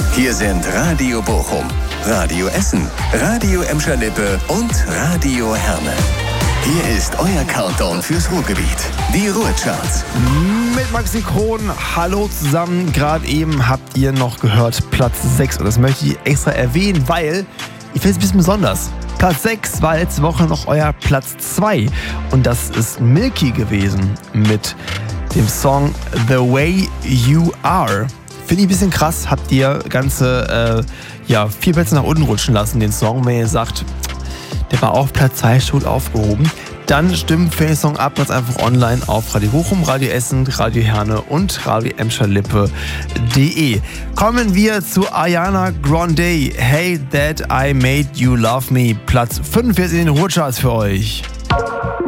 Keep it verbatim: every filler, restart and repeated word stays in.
Hier sind Radio Bochum, Radio Essen, Radio Emscher-Lippe und Radio Herne. Hier ist euer Countdown fürs Ruhrgebiet. Die Ruhrcharts. Mit Maxi Kron, hallo zusammen. Gerade eben habt ihr noch gehört Platz sechs. Und das möchte ich extra erwähnen, weil ich finde es ein bisschen besonders. Platz sechs war letzte Woche noch euer Platz zwei. Und das ist Milky gewesen mit dem Song The Way You Are. Finde ich ein bisschen krass. Habt ihr ganze äh, ja, vier Plätze nach unten rutschen lassen, den Song. Wenn ihr sagt, der war auf Platz zwei gut aufgehoben, dann stimmt für den Song ab, ganz einfach online auf Radio Bochum, Radio Essen, Radio Herne und Radio Emscher-Lippe punkt de. Kommen wir zu Ariana Grande. Hey That I Made You Love Me. Platz fünfundvierzig in den Ruhrcharts für euch.